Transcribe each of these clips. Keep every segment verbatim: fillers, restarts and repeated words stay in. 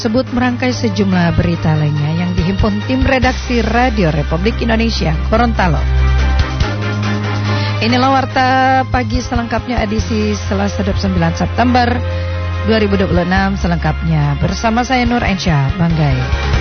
Sebut merangkai sejumlah berita lainnya yang dihimpun tim redaksi Radio Republik Indonesia Gorontalo. Inilah warta pagi selengkapnya edisi Selasa dua puluh sembilan September dua ribu dua puluh enam selengkapnya bersama saya Nur Ensyah Banggai.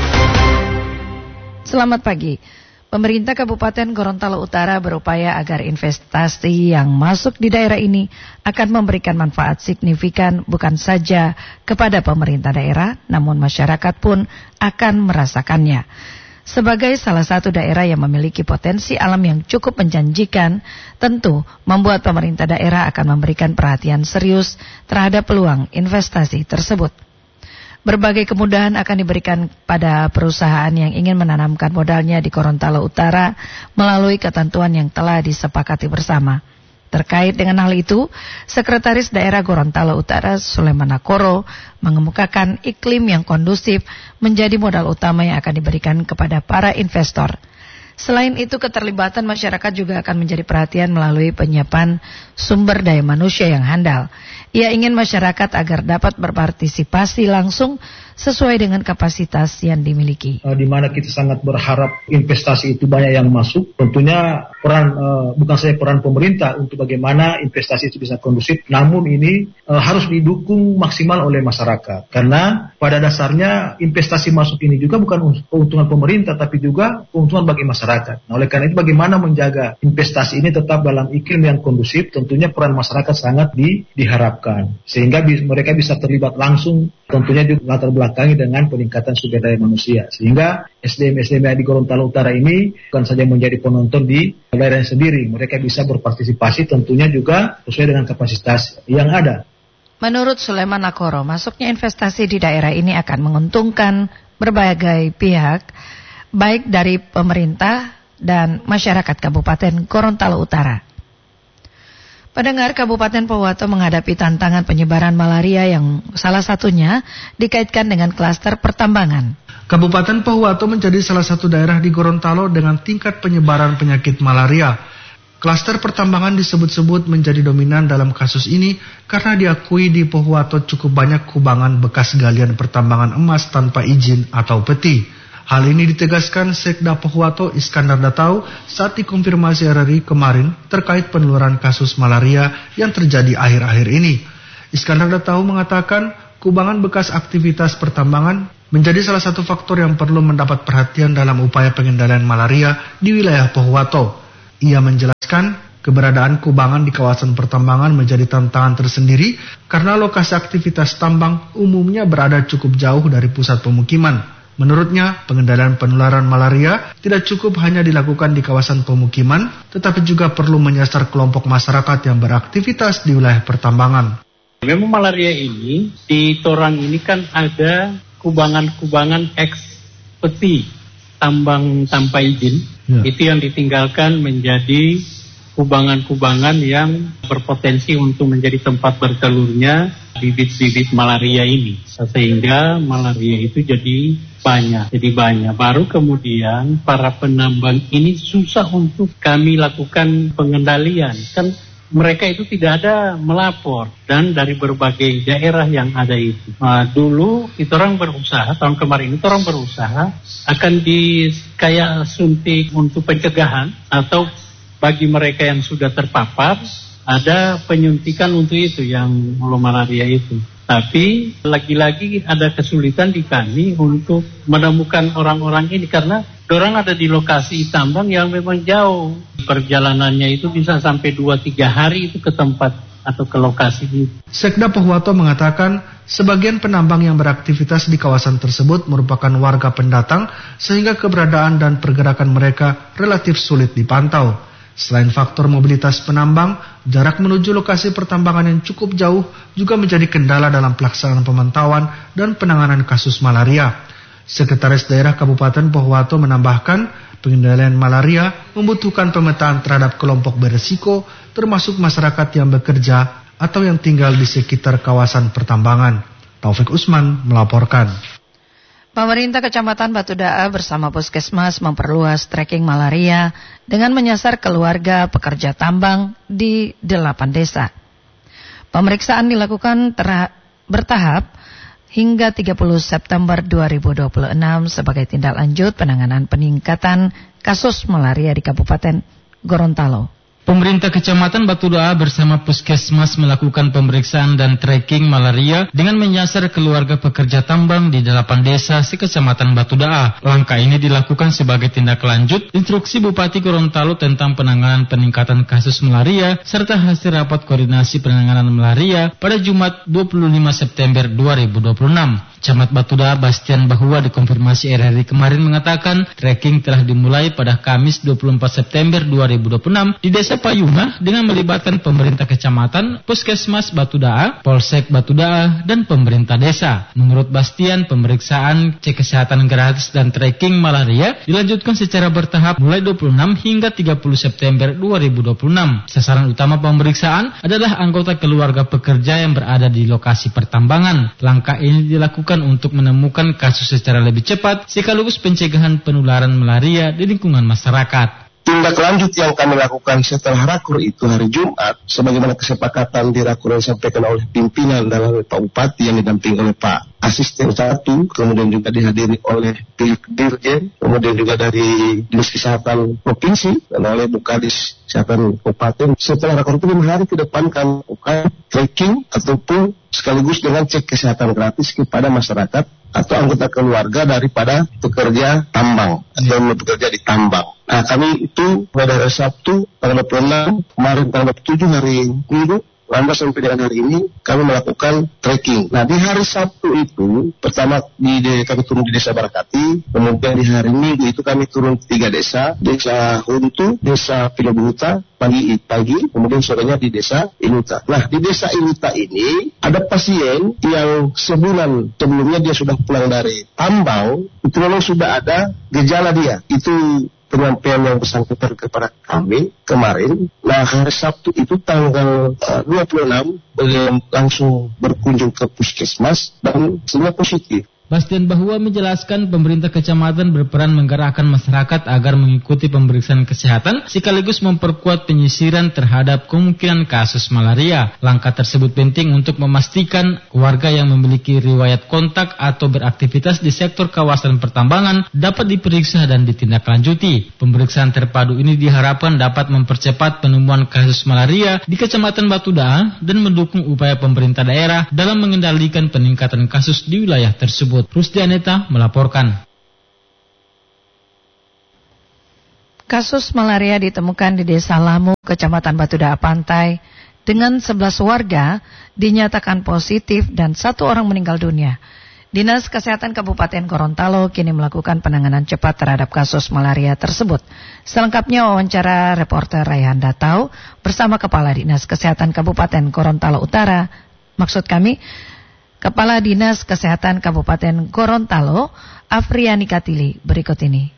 Selamat pagi. Pemerintah Kabupaten Gorontalo Utara berupaya agar investasi yang masuk di daerah ini akan memberikan manfaat signifikan bukan saja kepada pemerintah daerah, namun masyarakat pun akan merasakannya. Sebagai salah satu daerah yang memiliki potensi alam yang cukup menjanjikan, tentu membuat pemerintah daerah akan memberikan perhatian serius terhadap peluang investasi tersebut. Berbagai kemudahan akan diberikan pada perusahaan yang ingin menanamkan modalnya di Gorontalo Utara melalui ketentuan yang telah disepakati bersama. Terkait dengan hal itu, Sekretaris Daerah Gorontalo Utara Sulaiman Nakoro mengemukakan iklim yang kondusif menjadi modal utama yang akan diberikan kepada para investor. Selain itu, keterlibatan masyarakat juga akan menjadi perhatian melalui penyiapan sumber daya manusia yang handal. Ia ingin masyarakat agar dapat berpartisipasi langsung sesuai dengan kapasitas yang dimiliki. Di mana kita sangat berharap investasi itu banyak yang masuk. Tentunya peran uh, bukan saja peran pemerintah untuk bagaimana investasi itu bisa kondusif, namun ini uh, harus didukung maksimal oleh masyarakat. Karena pada dasarnya investasi masuk ini juga bukan keuntungan pemerintah, tapi juga keuntungan bagi masyarakat. Nah, oleh karena itu bagaimana menjaga investasi ini tetap dalam iklim yang kondusif, tentunya peran masyarakat sangat di, diharapkan. Sehingga bi- mereka bisa terlibat langsung, tentunya juga latar belakangi dengan peningkatan sumber daya manusia. Sehingga S D M-S D M di Gorontalo Utara ini bukan saja menjadi penonton di daerahnya sendiri, mereka bisa berpartisipasi tentunya juga sesuai dengan kapasitas yang ada. Menurut Sulaiman Nakoro, masuknya investasi di daerah ini akan menguntungkan berbagai pihak, baik dari pemerintah dan masyarakat Kabupaten Gorontalo Utara. Pendengar, Kabupaten Pohuwato menghadapi tantangan penyebaran malaria yang salah satunya dikaitkan dengan klaster pertambangan. Kabupaten Pohuwato menjadi salah satu daerah di Gorontalo dengan tingkat penyebaran penyakit malaria. Klaster pertambangan disebut-sebut menjadi dominan dalam kasus ini karena diakui di Pohuwato cukup banyak kubangan bekas galian pertambangan emas tanpa izin atau peti. Hal ini ditegaskan Sekda Pohuwato Iskandar Datau saat dikonfirmasi R R I kemarin terkait penularan kasus malaria yang terjadi akhir-akhir ini. Iskandar Datau mengatakan kubangan bekas aktivitas pertambangan menjadi salah satu faktor yang perlu mendapat perhatian dalam upaya pengendalian malaria di wilayah Pohuwato. Ia menjelaskan keberadaan kubangan di kawasan pertambangan menjadi tantangan tersendiri karena lokasi aktivitas tambang umumnya berada cukup jauh dari pusat pemukiman. Menurutnya, pengendalian penularan malaria tidak cukup hanya dilakukan di kawasan pemukiman, tetapi juga perlu menyasar kelompok masyarakat yang beraktivitas di wilayah pertambangan. Memang malaria ini, di Torang ini kan ada kubangan-kubangan eks peti tambang tanpa izin. Ya. Itu yang ditinggalkan menjadi kubangan-kubangan yang berpotensi untuk menjadi tempat bertelurnya bibit-bibit malaria ini. Sehingga malaria itu jadi banyak, jadi banyak. Baru kemudian para penambang ini susah untuk kami lakukan pengendalian. Kan mereka itu tidak ada melapor dan dari berbagai daerah yang ada itu. Nah, dulu kita orang berusaha, tahun kemarin itu orang berusaha akan di kayak suntik untuk pencegahan atau bagi mereka yang sudah terpapar ada penyuntikan untuk itu yang malaria itu. Tapi lagi-lagi ada kesulitan di kami untuk menemukan orang-orang ini karena orang ada di lokasi tambang yang memang jauh. Perjalanannya itu bisa sampai dua tiga hari itu ke tempat atau ke lokasi itu. Sekda Pohuwato mengatakan sebagian penambang yang beraktivitas di kawasan tersebut merupakan warga pendatang sehingga keberadaan dan pergerakan mereka relatif sulit dipantau. Selain faktor mobilitas penambang, jarak menuju lokasi pertambangan yang cukup jauh juga menjadi kendala dalam pelaksanaan pemantauan dan penanganan kasus malaria. Sekretaris Daerah Kabupaten Pohuwato menambahkan, pengendalian malaria membutuhkan pemetaan terhadap kelompok berisiko, termasuk masyarakat yang bekerja atau yang tinggal di sekitar kawasan pertambangan. Taufik Usman melaporkan. Pemerintah Kecamatan Batu Daa bersama Puskesmas memperluas tracking malaria dengan menyasar keluarga pekerja tambang di delapan desa. Pemeriksaan dilakukan ter- bertahap hingga tiga puluh September dua ribu dua puluh enam sebagai tindak lanjut penanganan peningkatan kasus malaria di Kabupaten Gorontalo. Pemerintah Kecamatan Batu Doa bersama Puskesmas melakukan pemeriksaan dan tracking malaria dengan menyasar keluarga pekerja tambang di delapan desa sekecamatan Batu Doa. Langkah ini dilakukan sebagai tindak lanjut instruksi Bupati Gorontalo tentang penanganan peningkatan kasus malaria serta hasil rapat koordinasi penanganan malaria pada Jumat dua puluh lima September dua ribu dua puluh enam. Camat Batu Doa Bastian Bahwa dikonfirmasi R R I kemarin mengatakan tracking telah dimulai pada Kamis dua puluh empat September dua ribu dua puluh enam di Desa Payunga dengan melibatkan pemerintah kecamatan, Puskesmas Batu Doa, Polsek Batu Doa, dan pemerintah desa. Menurut Bastian, pemeriksaan cek kesehatan gratis dan tracking malaria dilanjutkan secara bertahap mulai dua puluh enam hingga tiga puluh September dua ribu dua puluh enam. Sasaran utama pemeriksaan adalah anggota keluarga pekerja yang berada di lokasi pertambangan. Langkah ini dilakukan untuk menemukan kasus secara lebih cepat sekaligus pencegahan penularan malaria di lingkungan masyarakat. Tindak lanjut yang kami lakukan setelah rakur itu hari Jumat, sebagaimana kesepakatan di rakur yang disampaikan oleh pimpinan dalam Pak Bupati yang didampingi oleh Pak Asisten satu, kemudian juga dihadiri oleh Pihak Dirjen, kemudian juga dari Dinas Kesehatan Provinsi dan oleh Bukadis Kesehatan Kabupaten. Setelah rakur itu lima hari ke depan kami lakukan tracking ataupun sekaligus dengan cek kesehatan gratis kepada masyarakat atau anggota keluarga daripada pekerja tambang atau bekerja di tambang. Nah, kami itu pada hari Sabtu tanggal dua puluh enam, kemarin tanggal dua puluh tujuh hari Minggu, lantas sampai dengan hari ini kami melakukan tracking. Nah, di hari Sabtu itu pertama di, di kami turun di Desa Barakati, kemudian di hari Minggu itu kami turun tiga desa, Desa Huntu, Desa Pilobuhuta, pagi pagi, kemudian sorenya di Desa Iluta. Nah, di Desa Iluta ini ada pasien yang sebulan sebelumnya dia sudah pulang dari tambang, itu memang sudah ada gejala dia. Itu penyampaian yang bersangkutan kepada kami kemarin. Nah, hari Sabtu itu tanggal uh, dua puluh enam beliau langsung berkunjung ke Puskesmas dan semua positif. Bastian Bahwa menjelaskan pemerintah kecamatan berperan menggerakkan masyarakat agar mengikuti pemeriksaan kesehatan sekaligus memperkuat penyisiran terhadap kemungkinan kasus malaria. Langkah tersebut penting untuk memastikan warga yang memiliki riwayat kontak atau beraktivitas di sektor kawasan pertambangan dapat diperiksa dan ditindaklanjuti. Pemeriksaan terpadu ini diharapkan dapat mempercepat penemuan kasus malaria di Kecamatan Batu Doa dan mendukung upaya pemerintah daerah dalam mengendalikan peningkatan kasus di wilayah tersebut. Rusdi Aneta melaporkan. Kasus malaria ditemukan di Desa Lamu, Kecamatan Batu Doa Pantai, dengan sebelas warga dinyatakan positif dan satu orang meninggal dunia. Dinas Kesehatan Kabupaten Gorontalo kini melakukan penanganan cepat terhadap kasus malaria tersebut. Selengkapnya wawancara reporter Raihan Datau bersama Kepala Dinas Kesehatan Kabupaten Gorontalo Utara. Maksud kami, Kepala Dinas Kesehatan Kabupaten Gorontalo, Afriani Katili, berikut ini.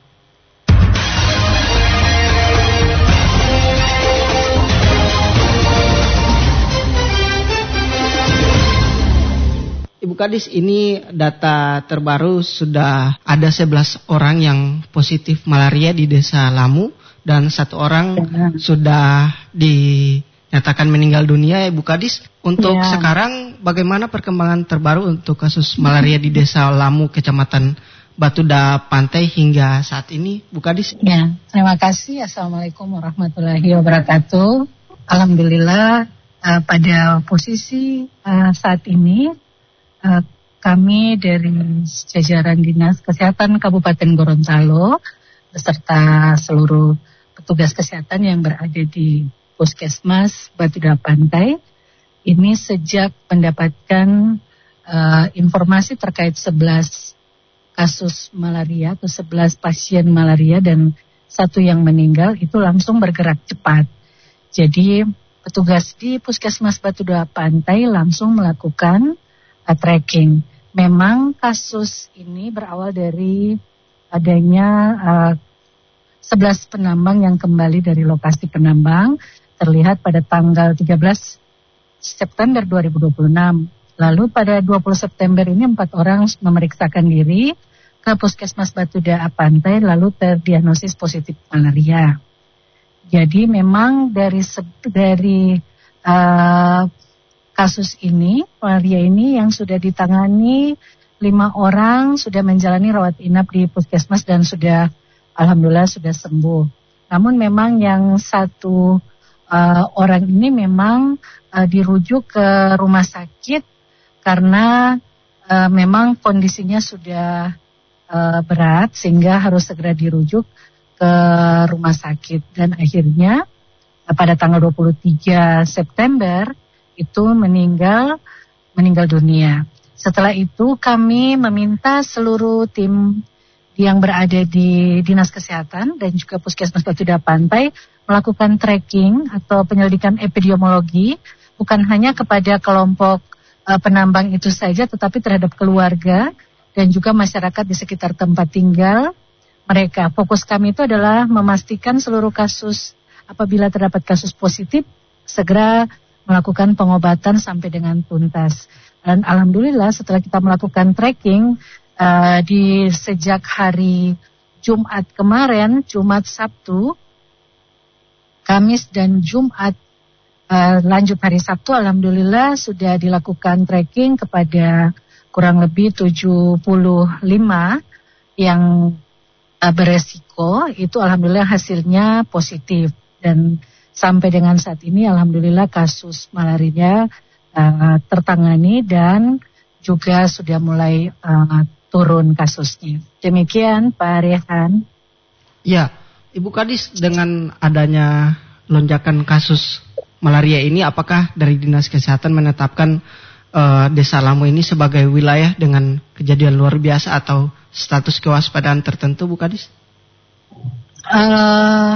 Ibu Kadis, ini data terbaru sudah ada sebelas orang yang positif malaria di Desa Lamu dan satu orang ya. Sudah dinyatakan meninggal dunia, Ibu Kadis. Untuk ya. Sekarang bagaimana perkembangan terbaru untuk kasus malaria di Desa Lamu, Kecamatan Batu Doa Pantai hingga saat ini, Bu Kadis? Ya, terima kasih. Assalamualaikum warahmatullahi wabarakatuh. Alhamdulillah uh, pada posisi uh, saat ini Uh, kami dari jajaran Dinas Kesehatan Kabupaten Gorontalo beserta seluruh petugas kesehatan yang berada di Puskesmas Batu Doa Pantai ini sejak mendapatkan uh, informasi terkait sebelas kasus malaria atau sebelas pasien malaria dan satu yang meninggal itu langsung bergerak cepat. Jadi petugas di Puskesmas Batu Doa Pantai langsung melakukan Uh, tracking. Memang kasus ini berawal dari adanya uh, sebelas penambang yang kembali dari lokasi penambang terlihat pada tanggal tiga belas September dua ribu dua puluh enam. Lalu pada dua puluh September ini empat orang memeriksakan diri ke Puskesmas Batu Doa Pantai lalu terdiagnosis positif malaria. Jadi memang dari dari uh, kasus ini, malaria ini yang sudah ditangani lima orang sudah menjalani rawat inap di puskesmas dan sudah alhamdulillah sudah sembuh. Namun memang yang satu uh, orang ini memang uh, dirujuk ke rumah sakit karena uh, memang kondisinya sudah uh, berat sehingga harus segera dirujuk ke rumah sakit dan akhirnya uh, pada tanggal dua puluh tiga September itu meninggal meninggal dunia. Setelah itu kami meminta seluruh tim yang berada di Dinas Kesehatan dan juga Puskesmas Batuda Pantai melakukan tracking atau penyelidikan epidemiologi bukan hanya kepada kelompok uh, penambang itu saja tetapi terhadap keluarga dan juga masyarakat di sekitar tempat tinggal mereka. Fokus kami itu adalah memastikan seluruh kasus apabila terdapat kasus positif segera melakukan pengobatan sampai dengan tuntas. Dan alhamdulillah setelah kita melakukan tracking uh, di sejak hari Jumat kemarin, Jumat, Sabtu, Kamis dan Jumat uh, lanjut hari Sabtu, alhamdulillah sudah dilakukan tracking kepada kurang lebih tujuh puluh lima yang uh, beresiko, itu alhamdulillah hasilnya positif. Dan sampai dengan saat ini alhamdulillah kasus malaria Uh, tertangani dan juga sudah mulai uh, turun kasusnya. Demikian Pak Rehan. Ya, Ibu Kadis, dengan adanya lonjakan kasus malaria ini, apakah dari Dinas Kesehatan menetapkan uh, Desa Lamu ini sebagai wilayah dengan kejadian luar biasa atau status kewaspadaan tertentu, Bu Kadis? Uh,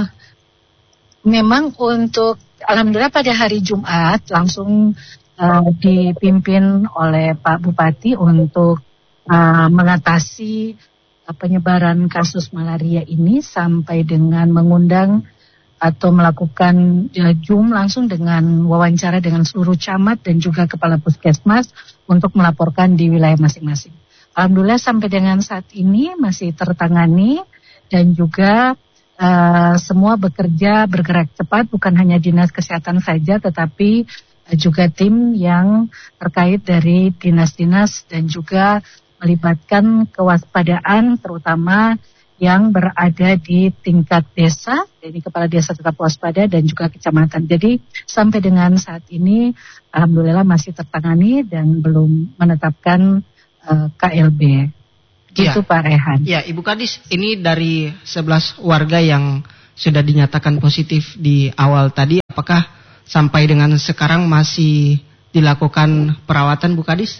memang untuk alhamdulillah pada hari Jumat langsung Uh, dipimpin oleh Pak Bupati untuk uh, mengatasi uh, penyebaran kasus malaria ini sampai dengan mengundang atau melakukan uh, Zoom langsung dengan wawancara dengan seluruh camat dan juga kepala puskesmas untuk melaporkan di wilayah masing-masing. Alhamdulillah sampai dengan saat ini masih tertangani dan juga uh, semua bekerja bergerak cepat, bukan hanya Dinas Kesehatan saja tetapi juga tim yang terkait dari dinas-dinas dan juga melibatkan kewaspadaan terutama yang berada di tingkat desa, jadi kepala desa tetap waspada dan juga kecamatan. Jadi sampai dengan saat ini alhamdulillah masih tertangani dan belum menetapkan uh, K L B. Gitu ya, Pak Rehan. Ya, Ibu Kadis, ini dari sebelas warga yang sudah dinyatakan positif di awal tadi, apakah sampai dengan sekarang masih dilakukan perawatan, Bu Kadis?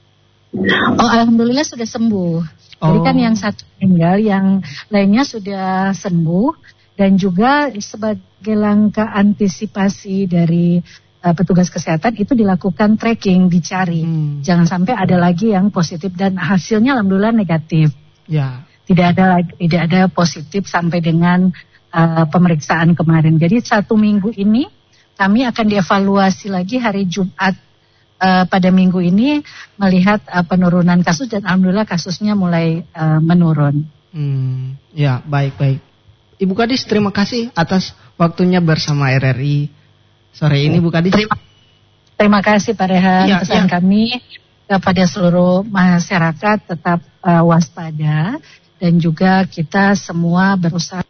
Oh, alhamdulillah sudah sembuh. Oh. Jadi kan yang satu meninggal, yang lainnya sudah sembuh. Dan juga sebagai langkah antisipasi dari uh, petugas kesehatan itu dilakukan tracking, dicari. Hmm. Jangan sampai ada lagi yang positif dan hasilnya alhamdulillah negatif. Ya. Tidak ada tidak ada positif sampai dengan uh, pemeriksaan kemarin. Jadi satu minggu ini kami akan dievaluasi lagi hari Jumat uh, pada minggu ini melihat uh, penurunan kasus dan alhamdulillah kasusnya mulai uh, menurun. Hmm, ya, baik-baik. Ibu Kadis, terima kasih atas waktunya bersama R R I sore ini, Bu Kadis. Terima, terima kasih Pak Rehan. Ya, pesan ya. Kami kepada seluruh masyarakat tetap uh, waspada dan juga kita semua berusaha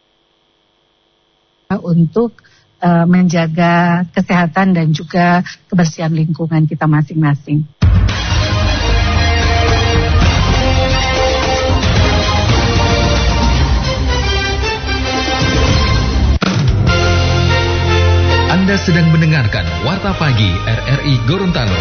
untuk Uh, menjaga kesehatan dan juga kebersihan lingkungan kita masing-masing. Anda sedang mendengarkan Warta Pagi R R I Gorontalo.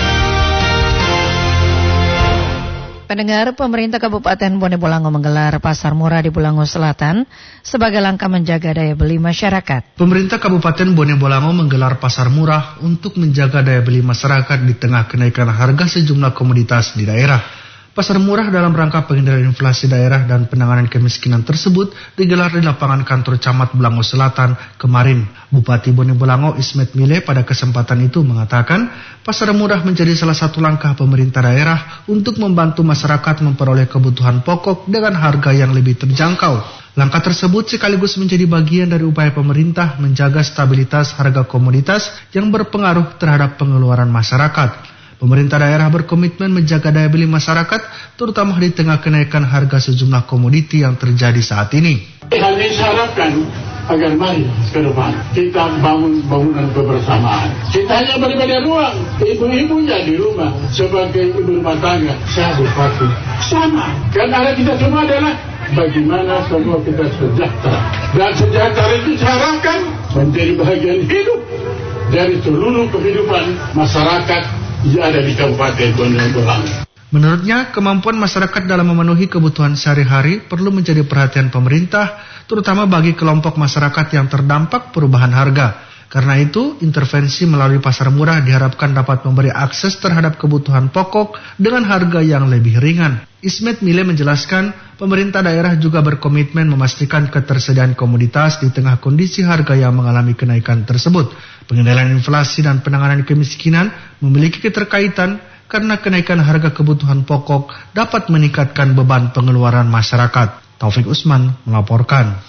Pendengar, pemerintah Kabupaten Bone Bolango menggelar pasar murah di Bolango Selatan sebagai langkah menjaga daya beli masyarakat. Pemerintah Kabupaten Bone Bolango menggelar pasar murah untuk menjaga daya beli masyarakat di tengah kenaikan harga sejumlah komoditas di daerah. Pasar murah dalam rangka pengendalian inflasi daerah dan penanganan kemiskinan tersebut digelar di lapangan kantor Camat Bolango Selatan kemarin. Bupati Bone Bolango Ismet Mile pada kesempatan itu mengatakan pasar murah menjadi salah satu langkah pemerintah daerah untuk membantu masyarakat memperoleh kebutuhan pokok dengan harga yang lebih terjangkau. Langkah tersebut sekaligus menjadi bagian dari upaya pemerintah menjaga stabilitas harga komoditas yang berpengaruh terhadap pengeluaran masyarakat. Pemerintah daerah berkomitmen menjaga daya beli masyarakat, terutama di tengah kenaikan harga sejumlah komoditi yang terjadi saat ini. Hal ini harapkan agar mari ke depan kita bangun bangunan kebersamaan. Kita hanya beribadah ruang, ibu-ibunya di rumah sebagai ibu rumah tangga. Saya berpikir sama, kan arah kita semua adalah bagaimana semua kita sejahtera. Dan sejahtera itu diharapkan menjadi bagian hidup dari seluruh kehidupan masyarakat yang ada di Kabupaten Bonebolango. Menurutnya, kemampuan masyarakat dalam memenuhi kebutuhan sehari-hari perlu menjadi perhatian pemerintah, terutama bagi kelompok masyarakat yang terdampak perubahan harga. Karena itu, intervensi melalui pasar murah diharapkan dapat memberi akses terhadap kebutuhan pokok dengan harga yang lebih ringan. Ismet Mile menjelaskan, pemerintah daerah juga berkomitmen memastikan ketersediaan komoditas di tengah kondisi harga yang mengalami kenaikan tersebut. Pengendalian inflasi dan penanganan kemiskinan memiliki keterkaitan karena kenaikan harga kebutuhan pokok dapat meningkatkan beban pengeluaran masyarakat. Taufik Usman melaporkan.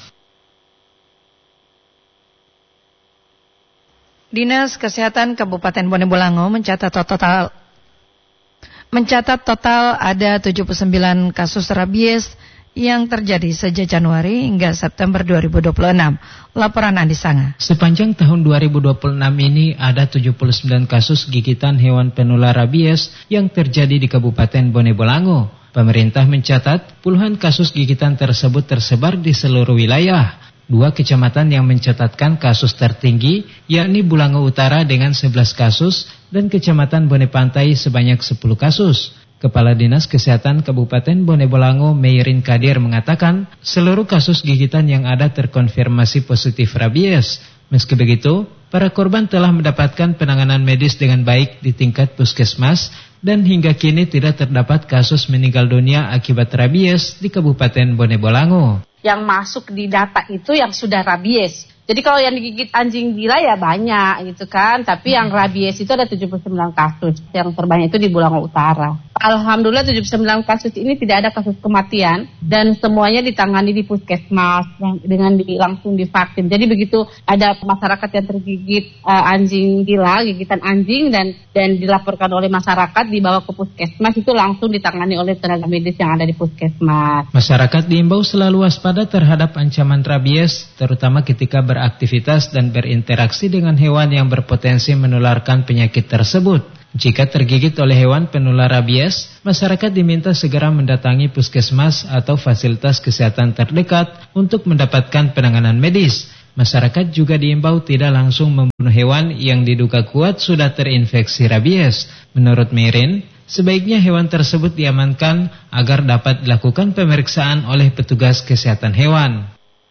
Dinas Kesehatan Kabupaten Bonebolango mencatat total mencatat total ada tujuh puluh sembilan kasus rabies yang terjadi sejak Januari hingga September dua ribu dua puluh enam. Laporan Andi Sanga. Sepanjang tahun dua ribu dua puluh enam ini ada tujuh puluh sembilan kasus gigitan hewan penular rabies yang terjadi di Kabupaten Bonebolango. Pemerintah mencatat puluhan kasus gigitan tersebut tersebar di seluruh wilayah. Dua kecamatan yang mencatatkan kasus tertinggi yakni Bulango Utara dengan sebelas kasus dan Kecamatan Bone Pantai sebanyak sepuluh kasus. Kepala Dinas Kesehatan Kabupaten Bonebolango Meirin Kadir mengatakan seluruh kasus gigitan yang ada terkonfirmasi positif rabies. Meski begitu, para korban telah mendapatkan penanganan medis dengan baik di tingkat puskesmas dan hingga kini tidak terdapat kasus meninggal dunia akibat rabies di Kabupaten Bonebolango. Yang masuk di data itu yang sudah rabies. Jadi kalau yang digigit anjing gila ya banyak gitu kan. Tapi yang rabies itu ada tujuh puluh sembilan kasus. Yang terbanyak itu di Bulango Utara. Alhamdulillah tujuh puluh sembilan kasus ini tidak ada kasus kematian. Dan semuanya ditangani di puskesmas dengan di, langsung divaksin. Jadi begitu ada masyarakat yang tergigit uh, anjing gila, gigitan anjing dan dan dilaporkan oleh masyarakat dibawa ke puskesmas itu langsung ditangani oleh tenaga medis yang ada di puskesmas. Masyarakat diimbau selalu waspada terhadap ancaman rabies, terutama ketika beraktivitas dan berinteraksi dengan hewan yang berpotensi menularkan penyakit tersebut. Jika tergigit oleh hewan penular rabies, masyarakat diminta segera mendatangi puskesmas atau fasilitas kesehatan terdekat untuk mendapatkan penanganan medis. Masyarakat juga diimbau tidak langsung membunuh hewan yang diduga kuat sudah terinfeksi rabies. Menurut Meirin, sebaiknya hewan tersebut diamankan agar dapat dilakukan pemeriksaan oleh petugas kesehatan hewan.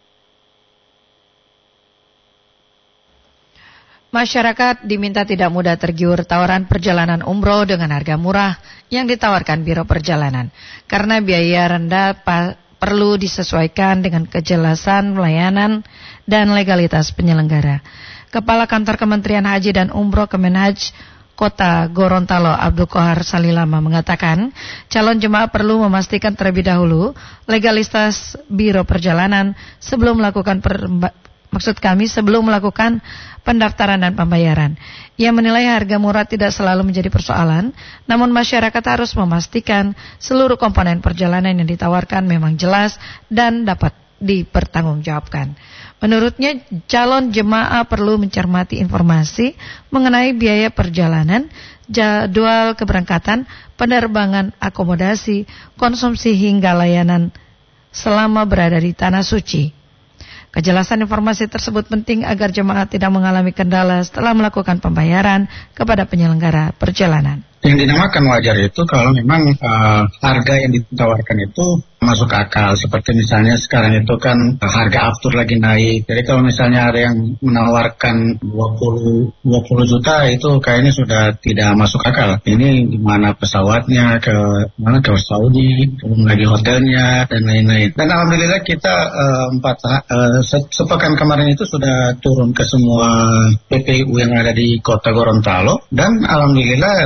Masyarakat diminta tidak mudah tergiur tawaran perjalanan umroh dengan harga murah yang ditawarkan Biro Perjalanan. Karena biaya rendah pa- perlu disesuaikan dengan kejelasan pelayanan dan legalitas penyelenggara. Kepala Kantor Kementerian Haji dan Umroh Kemenhaj Kota Gorontalo Abdul Kohar Salilama mengatakan calon jemaah perlu memastikan terlebih dahulu legalitas Biro Perjalanan sebelum melakukan per- Maksud kami sebelum melakukan pendaftaran dan pembayaran. Ia menilai harga murah tidak selalu menjadi persoalan, namun masyarakat harus memastikan seluruh komponen perjalanan yang ditawarkan memang jelas dan dapat dipertanggungjawabkan. Menurutnya, calon jemaah perlu mencermati informasi mengenai biaya perjalanan, jadwal keberangkatan, penerbangan, akomodasi, konsumsi hingga layanan selama berada di Tanah Suci. Kejelasan informasi tersebut penting agar jemaah tidak mengalami kendala setelah melakukan pembayaran kepada penyelenggara perjalanan. Yang dinamakan wajar itu kalau memang uh, harga yang ditawarkan itu masuk akal. Seperti misalnya sekarang itu kan uh, harga aftur lagi naik. Jadi kalau misalnya ada yang menawarkan dua puluh juta itu kayaknya sudah tidak masuk akal. Ini gimana pesawatnya, ke mana ke Saudi, belum lagi hotelnya dan lain-lain. Dan alhamdulillah kita uh, empat uh, se- sepekan kemarin itu sudah turun ke semua P P U yang ada di Kota Gorontalo dan alhamdulillah P P U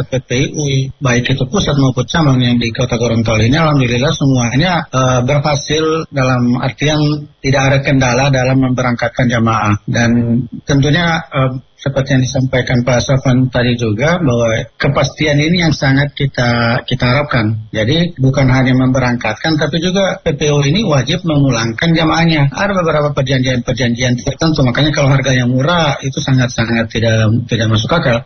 I U baik itu pusat maupun cabang yang di Kota Gorontalo ini alhamdulillah semuanya uh, berhasil dalam artian tidak ada kendala dalam memberangkatkan jamaah. Dan tentunya uh, seperti yang disampaikan Pak Safwan tadi juga bahwa kepastian ini yang sangat kita kita harapkan. Jadi bukan hanya memberangkatkan tapi juga P P O ini wajib memulangkan jamaahnya. Ada beberapa perjanjian-perjanjian tertentu, makanya kalau harganya murah itu sangat-sangat tidak tidak masuk akal.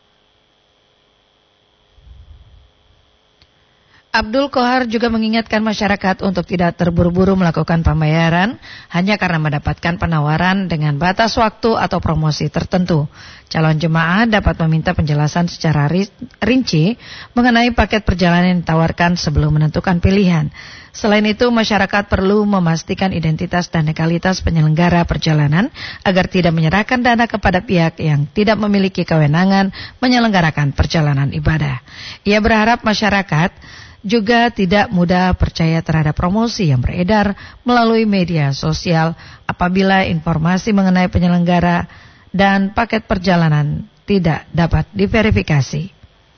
Abdul Kohar juga mengingatkan masyarakat untuk tidak terburu-buru melakukan pembayaran hanya karena mendapatkan penawaran dengan batas waktu atau promosi tertentu. Calon jemaah dapat meminta penjelasan secara rinci mengenai paket perjalanan yang ditawarkan sebelum menentukan pilihan. Selain itu, masyarakat perlu memastikan identitas dan legalitas penyelenggara perjalanan agar tidak menyerahkan dana kepada pihak yang tidak memiliki kewenangan menyelenggarakan perjalanan ibadah. Ia berharap masyarakat juga tidak mudah percaya terhadap promosi yang beredar melalui media sosial apabila informasi mengenai penyelenggara dan paket perjalanan tidak dapat diverifikasi.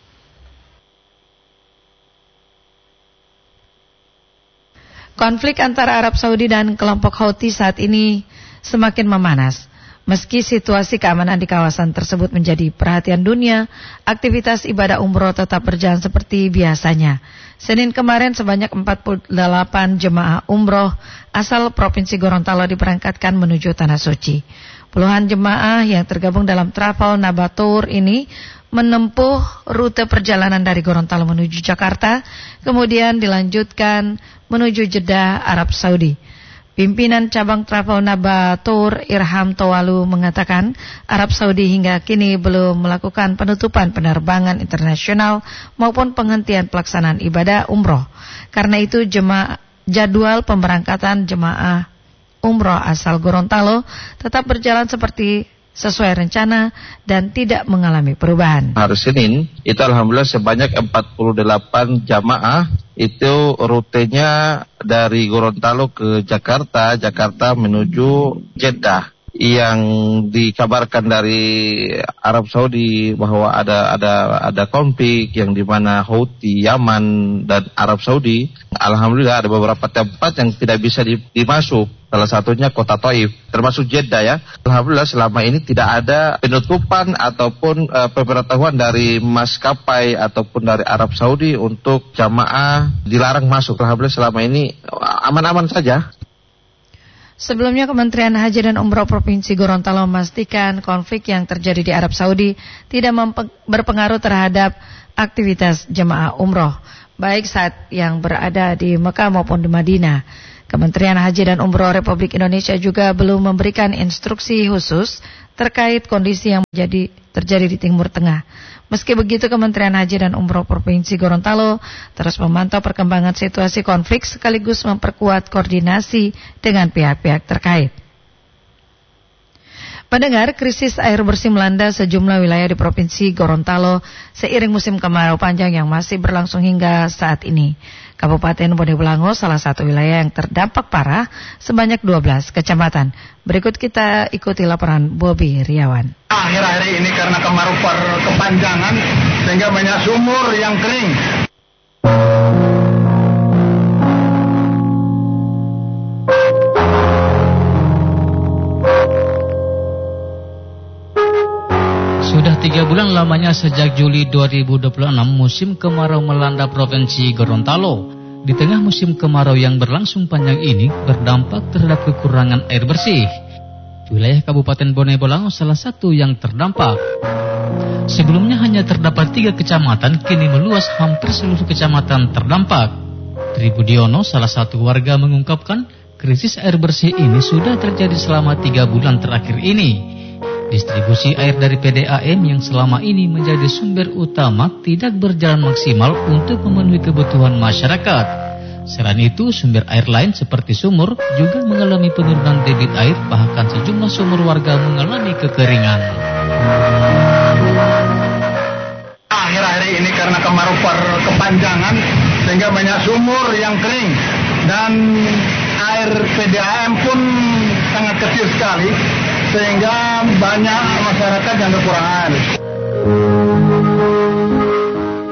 Konflik antara Arab Saudi dan kelompok Houthi saat ini semakin memanas. Meski situasi keamanan di kawasan tersebut menjadi perhatian dunia, aktivitas ibadah umroh tetap berjalan seperti biasanya. Senin kemarin sebanyak empat puluh delapan jemaah umroh asal Provinsi Gorontalo diberangkatkan menuju Tanah Suci. Puluhan jemaah yang tergabung dalam Travel Nabatur ini menempuh rute perjalanan dari Gorontalo menuju Jakarta, kemudian dilanjutkan menuju Jeddah, Arab Saudi. Pimpinan cabang Travel Nabatur Irham Tawalu mengatakan Arab Saudi hingga kini belum melakukan penutupan penerbangan internasional maupun penghentian pelaksanaan ibadah umroh. Karena itu jemaah, jadwal pemberangkatan jemaah umroh asal Gorontalo tetap berjalan seperti sesuai rencana dan tidak mengalami perubahan. Hari Senin itu alhamdulillah sebanyak empat puluh delapan jamaah itu rutenya dari Gorontalo ke Jakarta, Jakarta menuju Jeddah. Yang dikabarkan dari Arab Saudi bahwa ada ada ada konflik yang di mana Houthi, Yaman dan Arab Saudi. Alhamdulillah ada beberapa tempat yang tidak bisa dimasuk. Salah satunya kota Taif, termasuk Jeddah ya. Alhamdulillah selama ini tidak ada penutupan ataupun uh, pemberitahuan dari maskapai ataupun dari Arab Saudi untuk jamaah dilarang masuk. Alhamdulillah selama ini aman-aman saja. Sebelumnya Kementerian Haji dan Umroh Provinsi Gorontalo memastikan konflik yang terjadi di Arab Saudi tidak berpengaruh terhadap aktivitas jemaah umroh, baik saat yang berada di Mekah maupun di Madinah. Kementerian Haji dan Umroh Republik Indonesia juga belum memberikan instruksi khusus terkait kondisi yang menjadi, terjadi di Timur Tengah. Meski begitu, Kementerian Haji dan Umroh Provinsi Gorontalo terus memantau perkembangan situasi konflik sekaligus memperkuat koordinasi dengan pihak-pihak terkait. Pendengar, krisis air bersih melanda sejumlah wilayah di Provinsi Gorontalo seiring musim kemarau panjang yang masih berlangsung hingga saat ini. Kabupaten Bonebolango salah satu wilayah yang terdampak parah sebanyak dua belas kecamatan. Berikut kita ikuti laporan Bobi Riawan. Akhir-akhir ini karena kemarau kepanjangan sehingga banyak sumur yang kering. Sudah tiga bulan lamanya sejak Juli dua ribu dua puluh enam musim kemarau melanda Provinsi Gorontalo. Di tengah musim kemarau yang berlangsung panjang ini berdampak terhadap kekurangan air bersih. Wilayah Kabupaten Bonebolango salah satu yang terdampak. Sebelumnya hanya terdapat tiga kecamatan, kini meluas hampir seluruh kecamatan terdampak. Tribudiono, salah satu warga, mengungkapkan krisis air bersih ini sudah terjadi selama tiga bulan terakhir ini. Distribusi air dari P D A M yang selama ini menjadi sumber utama tidak berjalan maksimal untuk memenuhi kebutuhan masyarakat. Selain itu, sumber air lain seperti sumur juga mengalami penurunan debit air, bahkan sejumlah sumur warga mengalami kekeringan. Akhir-akhir ini karena kemarau kepanjangan sehingga banyak sumur yang kering dan air P D A M pun sangat kecil sekali, sehingga banyak masyarakat yang kekurangan.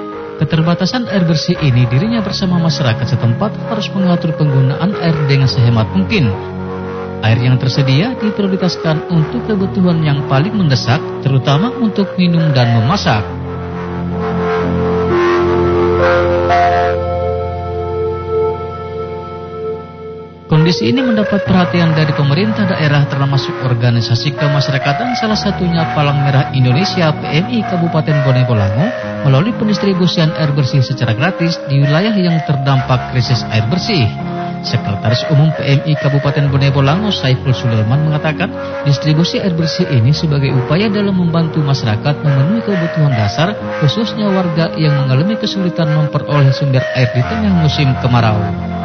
keterbatasan air bersih ini, dirinya bersama masyarakat setempat harus mengatur penggunaan air dengan sehemat mungkin. Air yang tersedia diprioritaskan untuk kebutuhan yang paling mendesak, terutama untuk minum dan memasak. Kondisi ini mendapat perhatian dari pemerintah daerah termasuk organisasi kemasyarakatan, salah satunya Palang Merah Indonesia P M I Kabupaten Bone Bolango melalui pendistribusian air bersih secara gratis di wilayah yang terdampak krisis air bersih. Sekretaris Umum P M I Kabupaten Bone Bolango Saiful Sulaiman mengatakan distribusi air bersih ini sebagai upaya dalam membantu masyarakat memenuhi kebutuhan dasar, khususnya warga yang mengalami kesulitan memperoleh sumber air di tengah musim kemarau.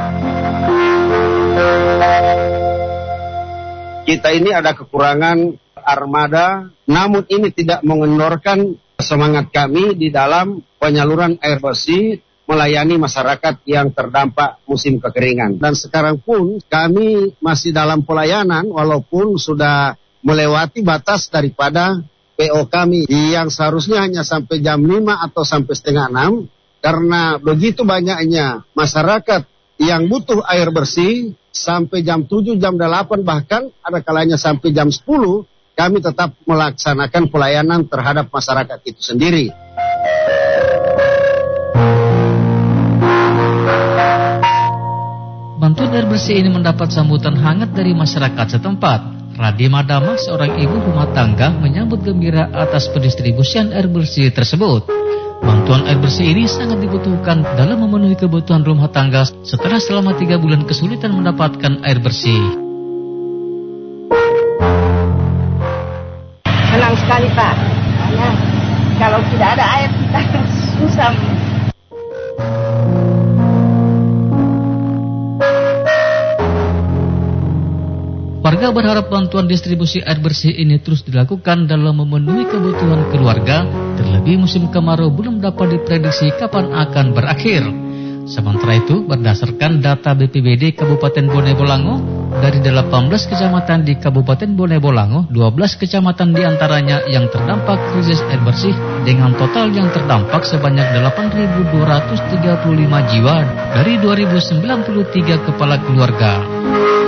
Kita ini ada kekurangan armada, namun ini tidak mengendorkan semangat kami di dalam penyaluran air bersih melayani masyarakat yang terdampak musim kekeringan. Dan sekarang pun kami masih dalam pelayanan walaupun sudah melewati batas daripada P O kami yang seharusnya hanya sampai jam lima atau sampai setengah enam, karena begitu banyaknya masyarakat yang butuh air bersih sampai jam tujuh, jam delapan, bahkan ada kalanya sampai jam sepuluh, kami tetap melaksanakan pelayanan terhadap masyarakat itu sendiri. Bantuan air bersih ini mendapat sambutan hangat dari masyarakat setempat. Radi Madama, seorang ibu rumah tangga, menyambut gembira atas pendistribusian air bersih tersebut. Bantuan air bersih ini sangat dibutuhkan dalam memenuhi kebutuhan rumah tangga setelah selama tiga bulan kesulitan mendapatkan air bersih. Senang sekali Pak, karena kalau tidak ada air kita susah. Warga berharap bantuan distribusi air bersih ini terus dilakukan dalam memenuhi kebutuhan keluarga, terlebih musim kemarau belum dapat diprediksi kapan akan berakhir. Sementara itu, berdasarkan data B P B D Kabupaten Bone Bolango, dari delapan belas kecamatan di Kabupaten Bone Bolango, dua belas kecamatan diantaranya yang terdampak krisis air bersih dengan total yang terdampak sebanyak delapan ribu dua ratus tiga puluh lima jiwa dari dua ribu sembilan puluh tiga kepala keluarga.